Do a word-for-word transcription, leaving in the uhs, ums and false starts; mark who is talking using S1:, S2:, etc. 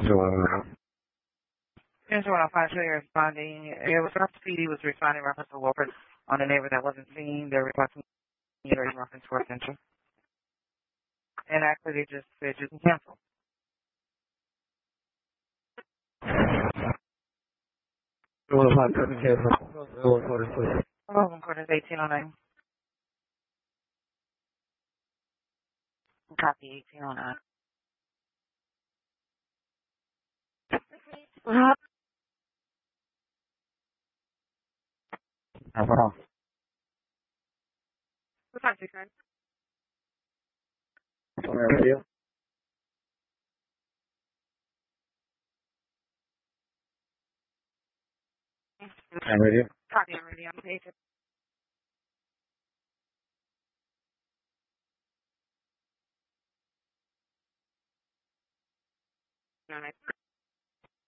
S1: Here's what I'll find you responding. It was Officer P D was responding reference to Wolford on a neighbor that wasn't seen. They're requesting either in reference to attention. And actually, they just said you can cancel. Oh, quarter is eighteen oh nine. Copy eighteen oh nine. Uh-huh. No problem. What's up, Chicken? Radio. And radio. Copy on radio. Page. All right.